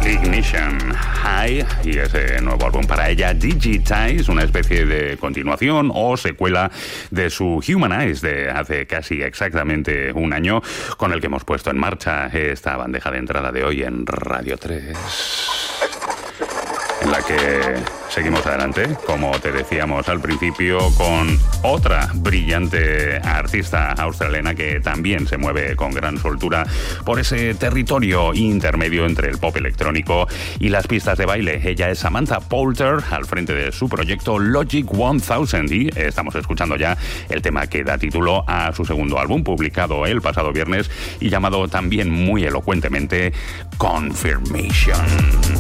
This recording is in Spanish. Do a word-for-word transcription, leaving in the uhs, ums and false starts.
Ignition High y ese nuevo álbum para ella, Digitize, una especie de continuación o secuela de su Humanize de hace casi exactamente un año, con el que hemos puesto en marcha esta bandeja de entrada de hoy en Radio tres, en la que seguimos adelante, como te decíamos al principio, con otra brillante artista australiana que también se mueve con gran soltura por ese territorio intermedio entre el pop electrónico y las pistas de baile. Ella es Samantha Poulter, al frente de su proyecto Logic one thousand, y estamos escuchando ya el tema que da título a su segundo álbum, publicado el pasado viernes y llamado también muy elocuentemente Confirmation.